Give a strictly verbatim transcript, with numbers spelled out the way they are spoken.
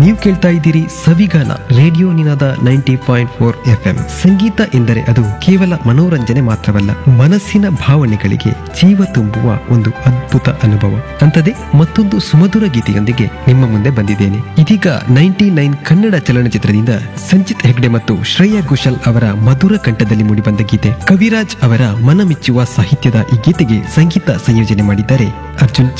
ನೀವು ಕೇಳ್ತಾ ಇದ್ದೀರಿ ಸವಿಗಾನ ರೇಡಿಯೋ ನಿನಾದ ninety point four F M. ಸಂಗೀತ ಎಂದರೆ ಅದು ಕೇವಲ ಮನೋರಂಜನೆ ಮಾತ್ರವಲ್ಲ, ಮನಸ್ಸಿನ ಭಾವನೆಗಳಿಗೆ ಜೀವ ತುಂಬುವ ಒಂದು ಅದ್ಭುತ ಅನುಭವ. ಅಂತದೇ ಮತ್ತೊಂದು ಸುಮಧುರ ಗೀತೆಯೊಂದಿಗೆ ನಿಮ್ಮ ಮುಂದೆ ಬಂದಿದ್ದೇನೆ. ಇದೀಗ ನೈಂಟಿ ನೈನ್ ಕನ್ನಡ ಚಲನಚಿತ್ರದಿಂದ ಸಂಚಿತ್ ಹೆಗ್ಡೆ ಮತ್ತು ಶ್ರೇಯಾ ಘೋಷಾಲ್ ಅವರ ಮಧುರ ಕಂಠದಲ್ಲಿ ಮೂಡಿಬಂದ ಗೀತೆ. ಕವಿರಾಜ್ ಅವರ ಮನಮೆಚ್ಚುವ ಸಾಹಿತ್ಯದ ಈ ಗೀತೆಗೆ ಸಂಗೀತ ಸಂಯೋಜನೆ ಮಾಡಿದ್ದಾರೆ ಅರ್ಜುನ್